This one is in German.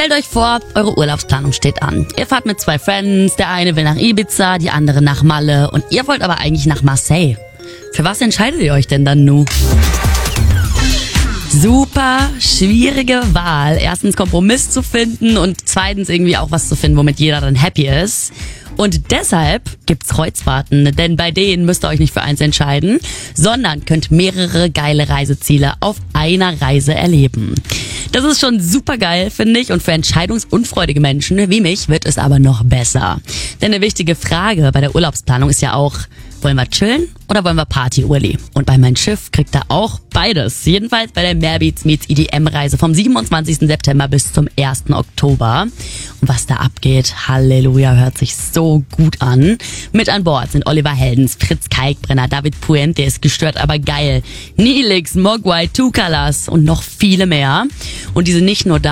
Stellt euch vor, eure Urlaubsplanung steht an. Ihr fahrt mit 2 Friends, der eine will nach Ibiza, die andere nach Malle und ihr wollt aber eigentlich nach Marseille. Für was entscheidet ihr euch denn dann nun? Super schwierige Wahl. Erstens Kompromiss zu finden und zweitens irgendwie auch was zu finden, womit jeder dann happy ist. Und deshalb gibt's Kreuzfahrten, denn bei denen müsst ihr euch nicht für eins entscheiden, sondern könnt mehrere geile Reiseziele auf einer Reise erleben. Das ist schon super geil, finde ich, und für entscheidungsunfreudige Menschen wie mich wird es aber noch besser. Denn eine wichtige Frage bei der Urlaubsplanung ist ja auch, wollen wir chillen oder wollen wir Party-Urli? Und bei Mein Schiff kriegt ihr auch beides. Jedenfalls bei der Meerbeats meets EDM-Reise vom 27. September bis zum 1. Oktober. Und was da abgeht, Halleluja, hört sich so gut an. Mit an Bord sind Oliver Heldens, Fritz Kalkbrenner, David Puentes, gestört aber geil, Nilix, Mogwai, Two Colors und noch viele mehr. Und diese nicht nur da